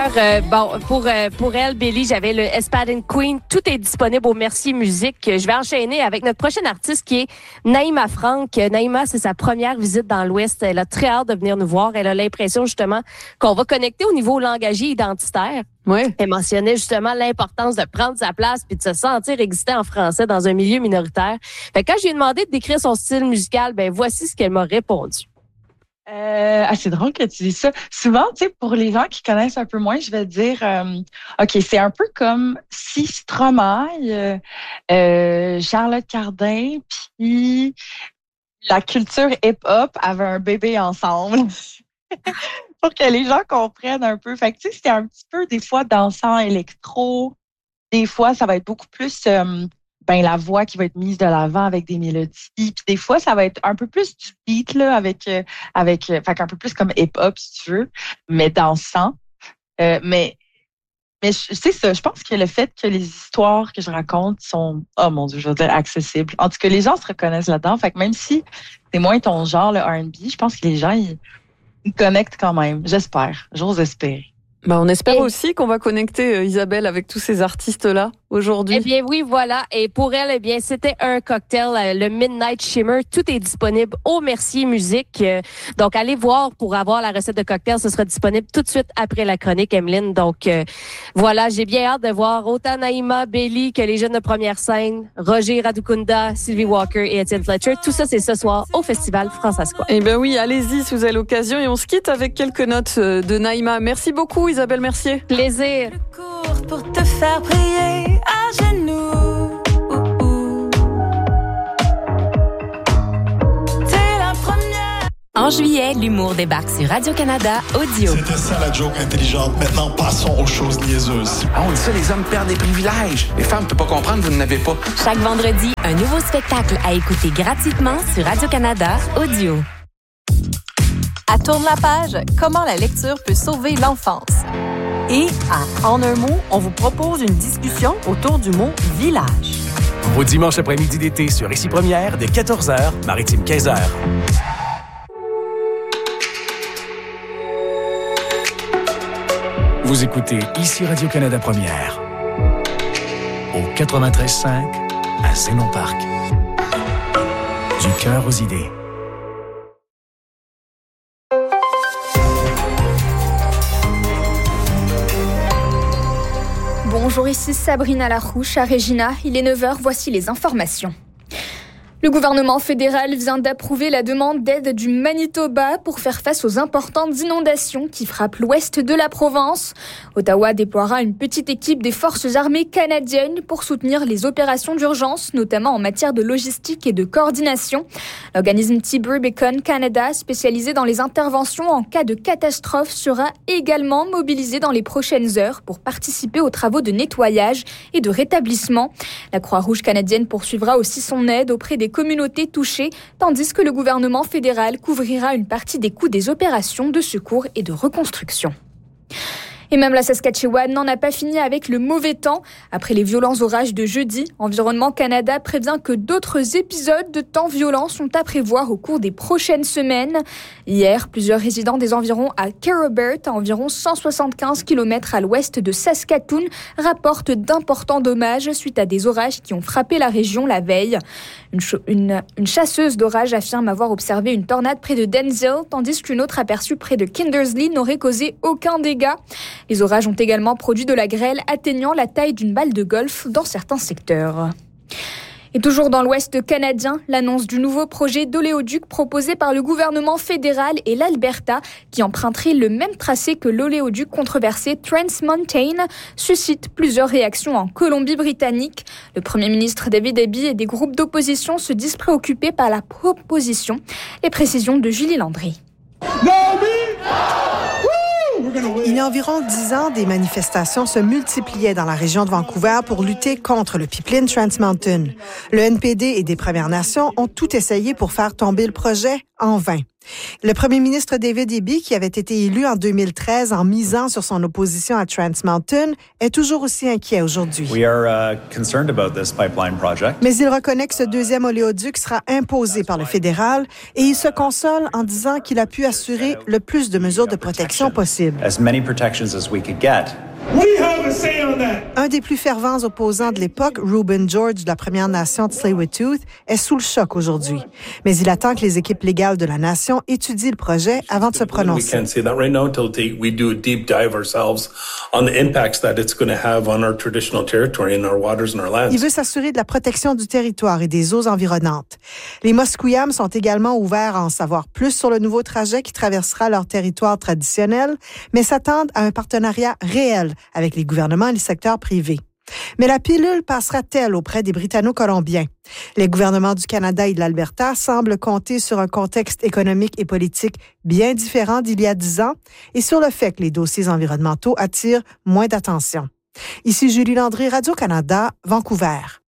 D'ailleurs, pour elle, Billy, j'avais le Espadin Queen. Tout est disponible au Mercier Musique. Je vais enchaîner avec notre prochaine artiste qui est Naïma Franck. Naïma, c'est sa première visite dans l'Ouest. Elle a très hâte de venir nous voir. Elle a l'impression justement qu'on va connecter au niveau langagier identitaire. Ouais. Elle mentionnait justement l'importance de prendre sa place puis de se sentir exister en français dans un milieu minoritaire. Fait que quand je lui ai demandé de décrire son style musical, voici ce qu'elle m'a répondu. C'est drôle que tu dises ça. Souvent, tu sais, pour les gens qui connaissent un peu moins, je vais dire, OK, c'est un peu comme si Stromae, Charlotte Cardin, puis la culture hip-hop avaient un bébé ensemble. Pour que les gens comprennent un peu. Fait que, tu sais, c'était un petit peu, des fois, dansant électro. Des fois, ça va être beaucoup plus... la voix qui va être mise de l'avant avec des mélodies. Puis des fois, ça va être un peu plus du beat, là, avec un peu plus comme hip-hop, si tu veux, mais dansant. Mais c'est ça, je pense que le fait que les histoires que je raconte sont, oh mon Dieu, je veux dire, accessibles. En tout cas, les gens se reconnaissent là-dedans. Fait que même si c'est moins ton genre, le R&B, je pense que les gens, ils connectent quand même. J'espère. J'ose espérer. On espère aussi qu'on va connecter Isabelle avec tous ces artistes-là aujourd'hui. Eh bien oui, voilà. Et pour elle, c'était un cocktail, le Midnight Shimmer. Tout est disponible au Mercier Musique. Donc, allez voir pour avoir la recette de cocktail. Ce sera disponible tout de suite après la chronique, Emeline. Donc, voilà, j'ai bien hâte de voir autant Naïma, Belly que les jeunes de première scène, Roger Radukunda, Sylvie Walker et Étienne Fletcher. Tout ça, c'est ce soir au Festival Françaisquois. Eh bien oui, allez-y si vous avez l'occasion. Et on se quitte avec quelques notes de Naïma. Merci beaucoup, Isabelle Mercier. Plaisir. Pour te faire prier à genoux. T'es la première. En juillet, l'humour débarque sur Radio-Canada Audio. C'était ça la joke intelligente. Maintenant, passons aux choses niaiseuses. On dit ça, les hommes perdent des privilèges. Les femmes ne peuvent pas comprendre, vous n'en avez pas. Chaque vendredi, un nouveau spectacle à écouter gratuitement sur Radio-Canada Audio. À Tourne la page, comment la lecture peut sauver l'enfance. Et à En un mot, on vous propose une discussion autour du mot village. Au dimanche après-midi d'été sur Ici Première, dès 14h, Maritime 15h. Vous écoutez Ici Radio-Canada Première. Au 93.5 à Zénon Parc. Du cœur aux idées. Bonjour, ici Sabrina Larouche à Regina. Il est 9h, voici les informations. Le gouvernement fédéral vient d'approuver la demande d'aide du Manitoba pour faire face aux importantes inondations qui frappent l'ouest de la province. Ottawa déploiera une petite équipe des forces armées canadiennes pour soutenir les opérations d'urgence, notamment en matière de logistique et de coordination. L'organisme Tiber Beacon Canada, spécialisé dans les interventions en cas de catastrophe, sera également mobilisé dans les prochaines heures pour participer aux travaux de nettoyage et de rétablissement. La Croix-Rouge canadienne poursuivra aussi son aide auprès des communautés touchées, tandis que le gouvernement fédéral couvrira une partie des coûts des opérations de secours et de reconstruction. Et même la Saskatchewan n'en a pas fini avec le mauvais temps. Après les violents orages de jeudi, Environnement Canada prévient que d'autres épisodes de temps violents sont à prévoir au cours des prochaines semaines. Hier, plusieurs résidents des environs à Kerrobert, à environ 175 km à l'ouest de Saskatoon, rapportent d'importants dommages suite à des orages qui ont frappé la région la veille. Une chasseuse d'orage affirme avoir observé une tornade près de Denzel, tandis qu'une autre aperçue près de Kindersley n'aurait causé aucun dégât. Les orages ont également produit de la grêle atteignant la taille d'une balle de golf dans certains secteurs. Et toujours dans l'Ouest canadien, l'annonce du nouveau projet d'oléoduc proposé par le gouvernement fédéral et l'Alberta, qui emprunterait le même tracé que l'oléoduc controversé Trans Mountain, suscite plusieurs réactions en Colombie-Britannique. Le Premier ministre David Eby et des groupes d'opposition se disent préoccupés par la proposition. Les précisions de Julie Landry. Il y a environ 10 ans, des manifestations se multipliaient dans la région de Vancouver pour lutter contre le pipeline Trans Mountain. Le NPD et des Premières Nations ont tout essayé pour faire tomber le projet en vain. Le premier ministre David Eby, qui avait été élu en 2013 en misant sur son opposition à Trans Mountain, est toujours aussi inquiet aujourd'hui. We are concerned about this pipeline project. Mais il reconnaît que ce deuxième oléoduc sera imposé par le fédéral et il se console en disant qu'il a pu assurer le plus de mesures de protection possible. As many protections as we could get. Un des plus fervents opposants de l'époque, Reuben George de la Première Nation de Tsleil-Waututh, est sous le choc aujourd'hui. Mais il attend que les équipes légales de la nation étudient le projet avant de se prononcer. Il veut s'assurer de la protection du territoire et des eaux environnantes. Les Musqueam sont également ouverts à en savoir plus sur le nouveau trajet qui traversera leur territoire traditionnel, mais s'attendent à un partenariat réel avec les gouvernements et les secteurs privés. Mais la pilule passera-t-elle auprès des Britanno-Colombiens? Les gouvernements du Canada et de l'Alberta semblent compter sur un contexte économique et politique bien différent d'il y a 10 ans et sur le fait que les dossiers environnementaux attirent moins d'attention. Ici Julie Landry, Radio-Canada, Vancouver.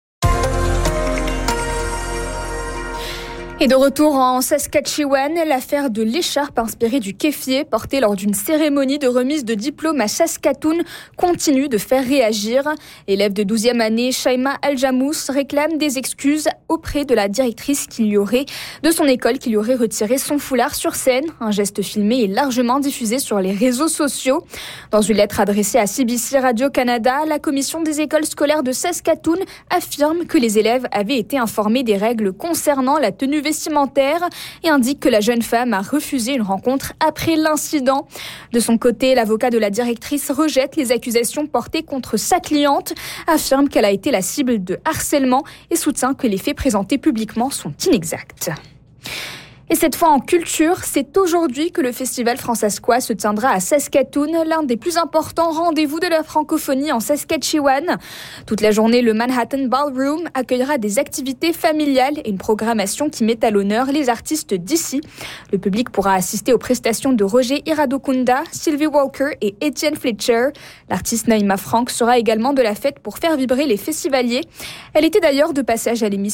Et de retour en Saskatchewan, l'affaire de l'écharpe inspirée du kéfier portée lors d'une cérémonie de remise de diplôme à Saskatoon continue de faire réagir. Élève de 12e année, Shaima Aljamous réclame des excuses auprès de la directrice de son école qui lui aurait retiré son foulard sur scène. Un geste filmé et largement diffusé sur les réseaux sociaux. Dans une lettre adressée à CBC Radio-Canada, la commission des écoles scolaires de Saskatoon affirme que les élèves avaient été informés des règles concernant la tenue vestimentaire et indique que la jeune femme a refusé une rencontre après l'incident. De son côté, l'avocat de la directrice rejette les accusations portées contre sa cliente, affirme qu'elle a été la cible de harcèlement et soutient que les faits présentés publiquement sont inexacts. Et cette fois en culture, c'est aujourd'hui que le Festival Francescois se tiendra à Saskatoon, l'un des plus importants rendez-vous de la francophonie en Saskatchewan. Toute la journée, le Manhattan Ballroom accueillera des activités familiales et une programmation qui met à l'honneur les artistes d'ici. Le public pourra assister aux prestations de Roger Iradokunda, Sylvie Walker et Etienne Fletcher. L'artiste Naïma Frank sera également de la fête pour faire vibrer les festivaliers. Elle était d'ailleurs de passage à l'émission